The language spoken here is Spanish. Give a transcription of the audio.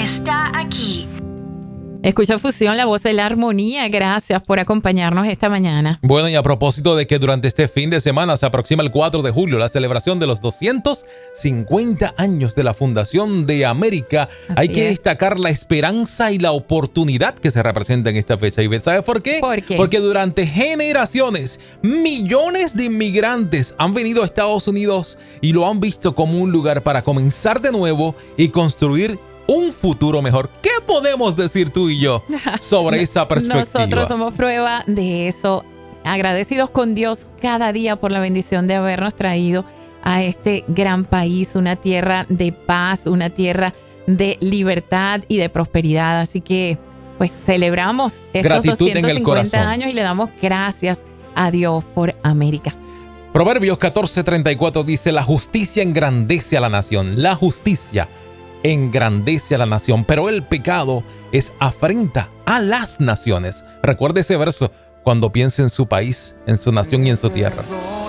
está aquí. Escucha Fusión, la voz de la armonía. Gracias por acompañarnos esta mañana. Bueno, y a propósito de que durante este fin de semana se aproxima el 4 de julio, la celebración de los 250 años de la fundación de América, hay que destacar la esperanza y la oportunidad que se representa en esta fecha. ¿Y sabes por qué? ¿Por qué? Porque durante generaciones, millones de inmigrantes han venido a Estados Unidos y lo han visto como un lugar para comenzar de nuevo y construir un futuro mejor. ¿Qué podemos decir tú y yo sobre esa perspectiva? Nosotros somos prueba de eso. Agradecidos con Dios cada día por la bendición de habernos traído a este gran país, una tierra de paz, una tierra de libertad y de prosperidad. Así que, pues, celebramos estos gratitud 250 años y le damos gracias a Dios por América. Proverbios 14:34 dice: la justicia engrandece a la nación. La justicia engrandece a la nación, pero el pecado es afrenta a las naciones. Recuerde ese verso cuando piense en su país, en su nación y en su tierra.